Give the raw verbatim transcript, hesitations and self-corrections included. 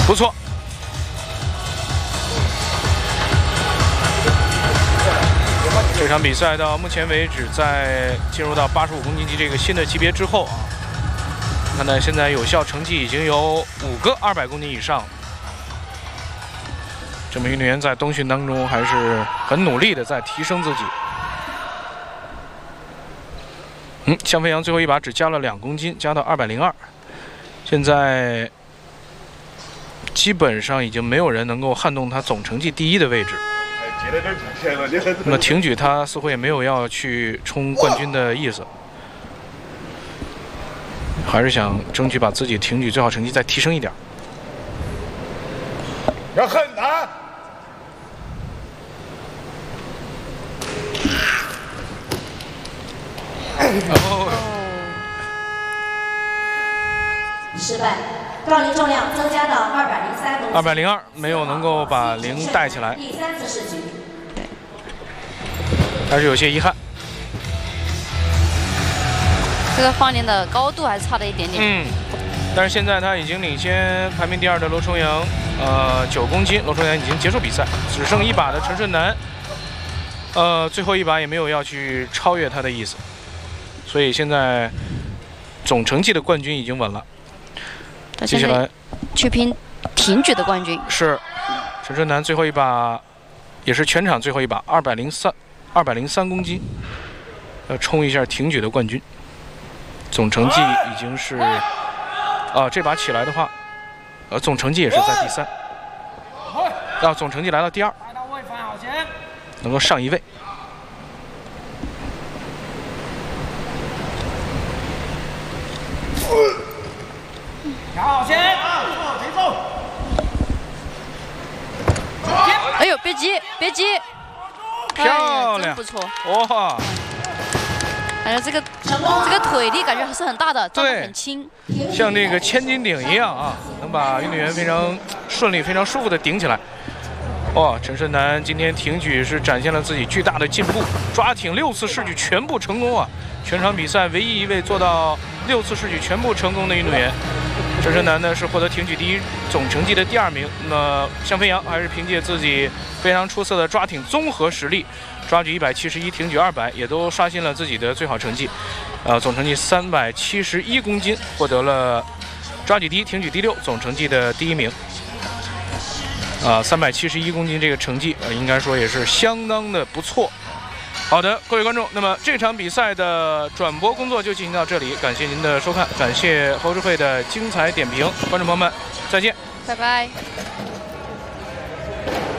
不错。这场比赛到目前为止，在进入到八十五公斤级这个新的级别之后啊，看来现在有效成绩已经有五个二百公斤以上。这名运动员在冬训当中还是很努力的在提升自己。嗯，向飞扬最后一把只加了两公斤，加到二百零二。现在基本上已经没有人能够撼动他总成绩第一的位置。那么挺举他似乎也没有要去冲冠军的意思，还是想争取把自己挺举最好成绩再提升一点。 要狠打！ 哦， 失败，杠铃重量增加到二百零三公斤。 二百零二没有能够把零带起来。 第三次试局。 还是有些遗憾。 这个放铃的高度还差了一点点。 嗯，但是现在他已经领先排名第二的罗重阳，呃，九公斤。罗重阳已经结束比赛，只剩一把的陈顺南，呃，最后一把也没有要去超越他的意思，所以现在总成绩的冠军已经稳了。接下来去拼挺举的冠军。 是陈顺南最后一把，也是全场最后一把，二百零三。二百零三公斤，要冲一下挺举的冠军，总成绩已经是，啊，这把起来的话，呃，总成绩也是在第三，啊，总成绩来到第二，能够上一位。 调好先， 哎呦，别急，别急。 漂亮， 不错哇！ 感觉这个这个腿力感觉还是很大的，抓得很轻， 像那个千斤顶一样啊，能把运动员非常顺利、非常舒服的顶起来。哇，陈顺南今天挺举是展现了自己巨大的进步，抓挺六次试举全部成功啊！全场比赛唯一一位做到六次试举全部成功的运动员。陈顺南呢是获得挺举第一总成绩的第二名。那么向飞扬还是凭借自己非常出色的抓挺综合实力，抓举一百七十一，挺举二百，也都刷新了自己的最好成绩。呃，总成绩三百七十一公斤，获得了抓举第一、挺举第六，总成绩的第一名。啊，三百七十一公斤这个成绩，呃，应该说也是相当的不错。好的，各位观众，那么这场比赛的转播工作就进行到这里，感谢您的收看，感谢侯智慧的精彩点评，观众朋友们，再见， 拜拜。